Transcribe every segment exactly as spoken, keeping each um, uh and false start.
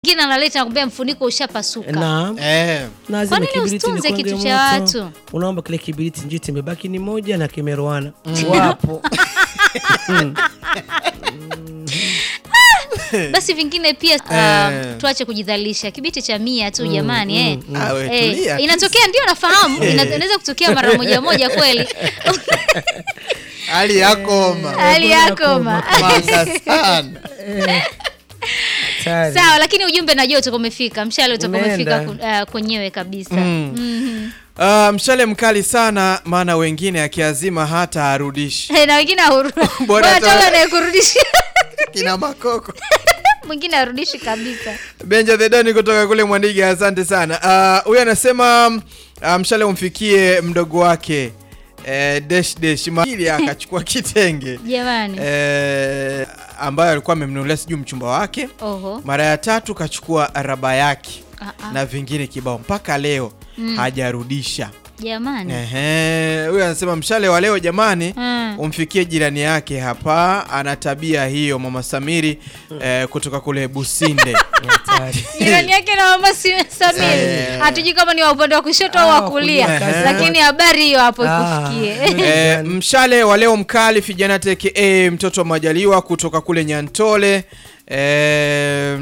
Kina analeta nakwambia mfuniko ushapasuka. Naam. Eh. Na zile kibiriti ni kitu cha watu. Unaomba kile kibiriti njiti imebaki ni moja na kimeroana. Mm. Wapo. Basi vingine pia uh, tuache kujidhalisha. Kibiti cha mia tu jamani mm, eh. Mm, ah, we, eh. Inatokea ndio nafahamu, inaweza kutokea mara moja moja kweli. Hali yako ma. Hali yako ma. Manga sana. Sawa, lakini ujumbe najua utakuwa umefika. Mshale utakuwa umefika uh, kwenyewe kabisa. Mm. Mm-hmm. Uh, mshale mkali sana maana wengine akiazima hata arudishi. Hey, na wengine harudishi. Bora toka na kurudisha. Kina makoko. Mwingine arudishi kabisa. Benja the Don kutoka kule Mwandiga, asante sana. Uh, huyu anasema uh, mshale umfikie mdogo wake. Eh, dash dash mahili akachukua kitenge. Jamani. Eh, ambaye alikuwa amemnunulia siju mchumba wake. Oho. Mara ya tatu kachukua raba yake. Uh-uh. Na vingine kibao mpaka leo mm. hajarudisha. Jamani. Ehe, huyu anasema mshale wa leo jamani mm. umfikie jirani yake hapa, ana tabia hiyo Mama Samiri eh, kutoka kule Businde. Jirani yake na Mama Samiri. Hatujui kama ni wa upande wa kushoto au wa kulia, lakini habari hiyo hapo ikufikie. Eh, mshale wa leo mkali vijana teke eh, mtoto wa Majaliwa kutoka kule Nyantole. Eh,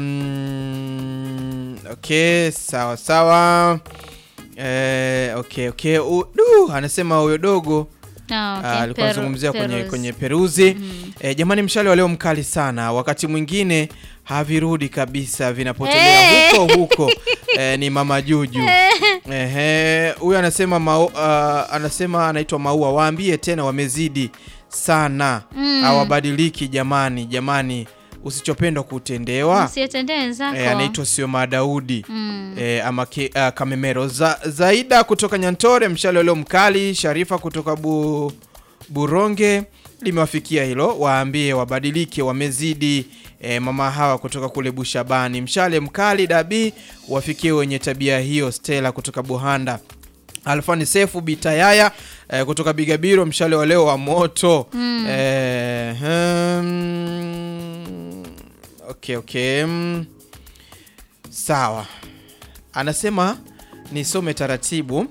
mm, okay, sawa sawa. Eh, okay okay. U, du, anasema huyo dogo oh, okay. alikuwa anazungumzia kwenye kwenye Peruzi. Mm. Eh, jamani mshale wa leo mkali sana. Wakati mwingine havirudi kabisa, vinapotelea hey. huko huko. Eh, ni Mama Juju. Ehe, huyu anasema mau, uh, anasema anaitwa Maua, waambie tena wamezidi sana. Mm. Hawabadiliki jamani, jamani. Usichopendwa kutendewa usitendee wenzako. Eh, anaitwa Sioma Daudi. Mm. Eh, ama ke, uh, Kamemero za, Zaida kutoka Nyantore mshale leo mkali. Sharifa kutoka bu, Buronge limewafikia hilo, waambie wabadilike wamezidi. Eh, mama hawa kutoka kule Bushabani mshale mkali Dabi wafikie wenye tabia hiyo. Stella kutoka Buhanda. Alfani Sefu Bitayaya eh, kutoka Bigabiro mshale wa leo wa moto. Mm. Eh, hmm, okay okay. Mm. Sawa. Anasema nisome taratibu.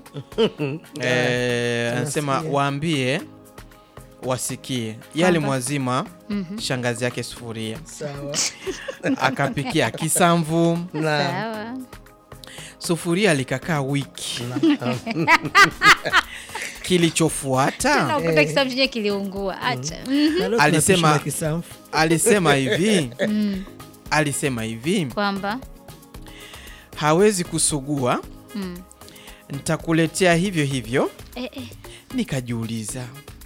eh, anasema waambie wasikie yale mwazima. Mm-hmm. Shangazi yake sufuria. Sawa. Akapikia kisamvu. Sawa. Sufuria likakaa wiki. Kilichofuata unakuta kisamvu chenye kiliungua. Acha. Mm-hmm. Alisema alisema hivi. Mm. Alisema hivi kwamba hawezi kusugua. Mm. Nitakuletea hivyo hivyo. Eh, eh. Nikajiuliza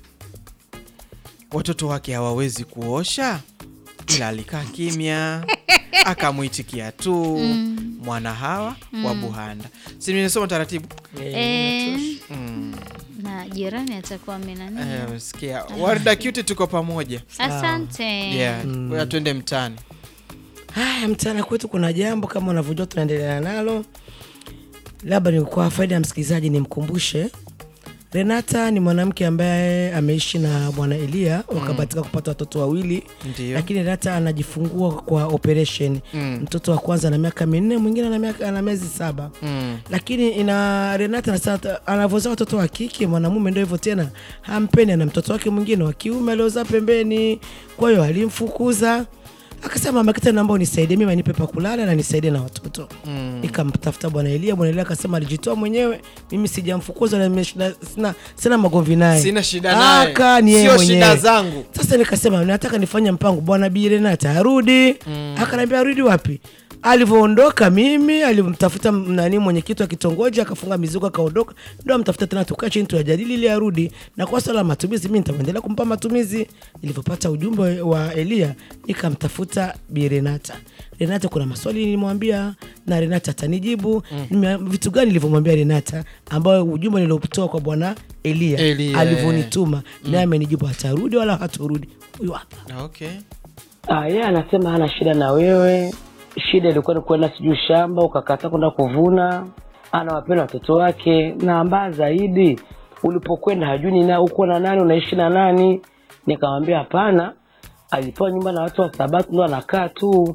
watoto wake hawawezi kuosha, ila alikaa kimya. Akamuitikia tu. Mm. Mwana hawa mm. wa Buhanda. Si nimesoma taratibu. Eh. Mm. Na jirani atakuwa amenani. Eh, sikia. Warda cute tuko pamoja. Asante. Yeah, mm. Kwa twende mtani. Haya, mtani kwetu kuna jambo kama unavyojua tunaendelea nalo. Labda ni kwa faida ya msikilizaji nimkumbushe. Renata ni mwanamke ambaye ameishi na Bwana Elia, wakabatika mm. kupata watoto wawili. Ndiyo. Lakini Renata anajifungua kwa operation. Mm. Mtoto wa kwanza ana miaka minne, mwingine ana miaka ana miezi saba. Mm. Lakini ina Renata anasema anavozaa watoto wa kike, mwanamume ndio hivyo tena. Hampeni na mtoto wake mwingine wa kiume aliozaa pembeni. Kwa hiyo alimfukuza. Akasema mama kita naomba unisaidie mimi nipe pa kulala na nisaidie na watoto. Mm. Nikamtafuta Bwana Elia, Bwana Elia akasema alijitoa mwenyewe, mimi sijamfukuza na nimeshida, sina sina magomvi naye. Sina shida naye. Aka ni yeye mwenyewe. Sio shida zangu. Sasa nikasema nataka nifanye mpango Bwana Renata arudi. Mm. Akaniambia arudi wapi? Alivyoondoka mimi alimtafuta nani mwenyekiti wa kitongoji, akafunga mizigo akaondoka, ndio amtafuta tena tukaa chini tuyajadili ili arudi. Na kwa swala matumizi mimi nitaendelea kumpa matumizi. Nilipopata ujumbe wa Elia nikamtafuta Bi Renata. Renata kuna maswali nilimwambia na Renata atanijibu. Mm. Vitu gani nilivyomwambia Renata ambao ujumbe niliotoa kwa Bwana Elia, Elia alivyonituma. Mm. Naye amenijibu atarudi wala hatarudi. Huyu hapa. Okay. Ah, yeye anasema hana shida na wewe. Shida ilikuwa ni kwenda sijui shamba ukakataa kwenda kuvuna. Anawapenda watoto wake na mbaya zaidi ulipokwenda hajuni na uko na nani unaishi na nani. Nikamwambia hapana, alipewa nyumba na watu wa Sabato ndio anakaa tu.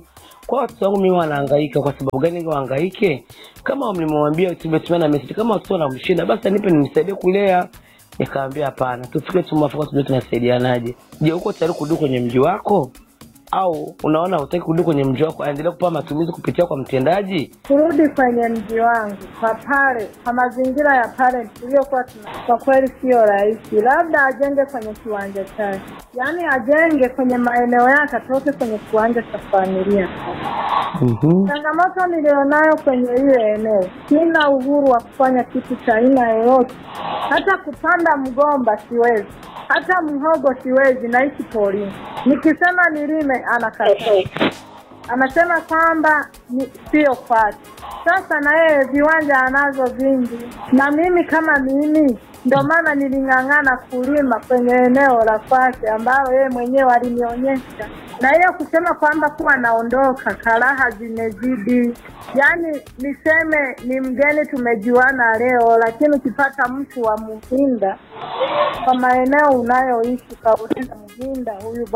Kwa watoto wangu mimi wanahangaika, kwa sababu gani wahangaike? Kama mlimwambia tumetumana message, kama watoto wanamshinda basi nipe nimsaidie kulea. Nikaambia hapana, tufike tumwafaka tujue tunasaidianaje. Je, uko tayari kurudi kwenye mji wako? Au unaona hutaki kurudi kwenye mji wako, aendelee kupa matumizi kupitia kwa mtendaji? Kurudi kwenye mji wangu kwa pale, kwa mazingira ya pale tuliyokuwa tuna, kwa kweli sio rahisi. Labda ajenge kwenye kiwanja chake, yaani ajenge kwenye maeneo yake, atoke kwenye kiwanja cha familia. Mhm. Changamoto nilionayo kwenye ile eneo, sina uhuru wa kufanya kitu cha aina yoyote. Hata kupanda mgomba siwezi, hata mhogo siwezi, naishi porini. Nikisema nilime anakataa. Anasema kwamba sio kwake. Sasa na yeye viwanja anazo vingi, na mimi kama mimi ndio maana niling'ang'ana kulima kwenye eneo la kwake ambalo yeye mwenyewe alinionyesha. Na hiyo kusema kwamba kuwa naondoka, karaha zimezidi. Yaani niseme ni mgeni tumejuana leo, lakini ukipata mtu wa Muhinda kwa maeneo unayoishi kauliza Muhinda huyu